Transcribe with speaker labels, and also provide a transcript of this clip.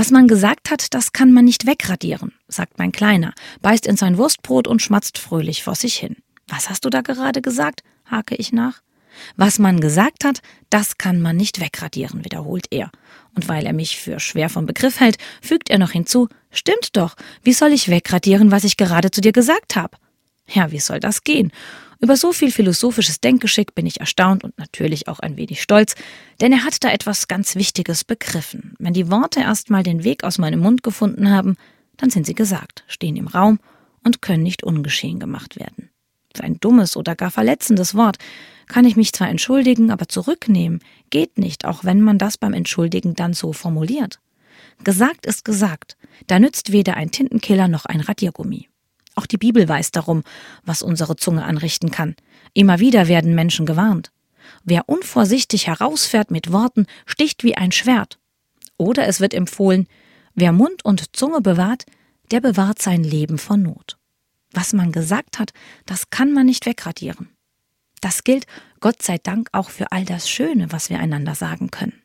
Speaker 1: Was man gesagt hat, das kann man nicht wegradieren, sagt mein Kleiner, beißt in sein Wurstbrot und schmatzt fröhlich vor sich hin. Was hast du da gerade gesagt? Hake ich nach. Was man gesagt hat, das kann man nicht wegradieren, wiederholt er. Und weil er mich für schwer vom Begriff hält, fügt er noch hinzu, stimmt doch, wie soll ich wegradieren, was ich gerade zu dir gesagt habe? Ja, wie soll das gehen? Über so viel philosophisches Denkgeschick bin ich erstaunt und natürlich auch ein wenig stolz, denn er hat da etwas ganz Wichtiges begriffen. Wenn die Worte erstmal den Weg aus meinem Mund gefunden haben, dann sind sie gesagt, stehen im Raum und können nicht ungeschehen gemacht werden. Für ein dummes oder gar verletzendes Wort kann ich mich zwar entschuldigen, aber zurücknehmen geht nicht, auch wenn man das beim Entschuldigen dann so formuliert. Gesagt ist gesagt, da nützt weder ein Tintenkiller noch ein Radiergummi. Auch die Bibel weiß darum, was unsere Zunge anrichten kann. Immer wieder werden Menschen gewarnt. Wer unvorsichtig herausfährt mit Worten, sticht wie ein Schwert. Oder es wird empfohlen, wer Mund und Zunge bewahrt, der bewahrt sein Leben vor Not. Was man gesagt hat, das kann man nicht wegradieren. Das gilt, Gott sei Dank, auch für all das Schöne, was wir einander sagen können.